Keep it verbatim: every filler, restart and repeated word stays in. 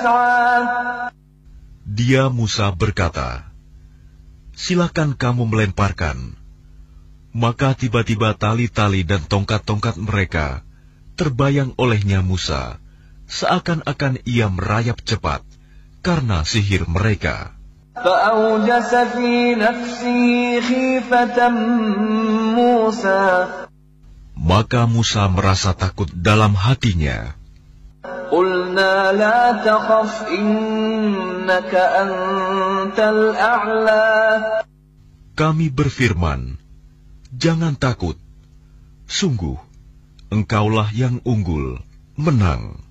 يسعى. Dia Musa berkata, "Silakan kamu melemparkan." Maka tiba-tiba tali-tali dan tongkat-tongkat mereka terbayang olehnya Musa, seakan-akan ia merayap cepat karena sihir mereka. فأوجس في نفسه خيفة موسى. Maka Musa merasa takut dalam hatinya. قلنا لا تخف إنك أنت الأعلى. Kami berfirman, "Jangan takut. Sungguh, engkaulah yang unggul, menang."